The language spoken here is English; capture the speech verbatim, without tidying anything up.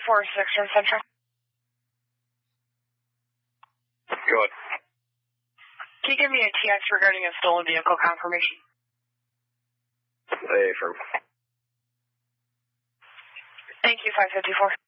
four six from Central. Go ahead. Can you give me a T X regarding a stolen vehicle confirmation? A firm. Thank you, five fifty-four.